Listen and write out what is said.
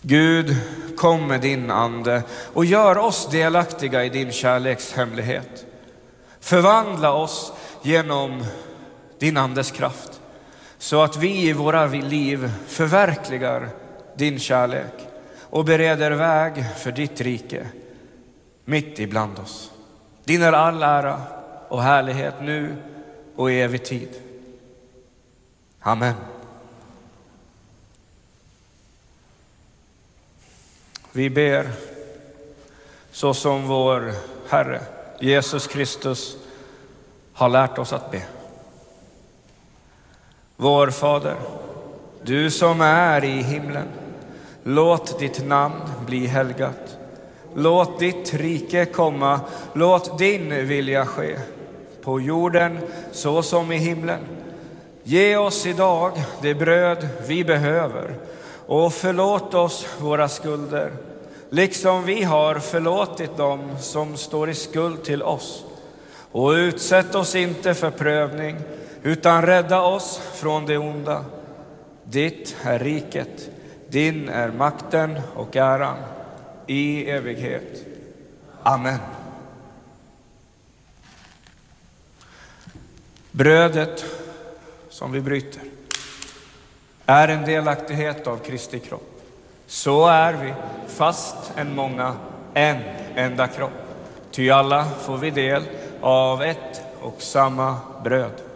Gud, kom med din ande och gör oss delaktiga i din kärleks hemlighet. Förvandla oss genom din andes kraft, så att vi i våra liv förverkligar din kärlek och bereder väg för ditt rike mitt ibland oss. Din är all ära och härlighet nu och i evig tid. Amen. Vi ber så som vår Herre Jesus Kristus har lärt oss att be. Vår Fader, du som är i himlen, låt ditt namn bli helgat. Låt ditt rike komma, låt din vilja ske, på jorden så som i himlen. Ge oss idag det bröd vi behöver och förlåt oss våra skulder, liksom vi har förlåtit dem som står i skuld till oss. Och utsätt oss inte för prövning, utan rädda oss från det onda. Ditt är riket, din är makten och äran i evighet. Amen. Brödet som vi bryter är en delaktighet av Kristi kropp. Så är vi, fast en många, en enda kropp. Ty alla får vi del av ett och samma bröd.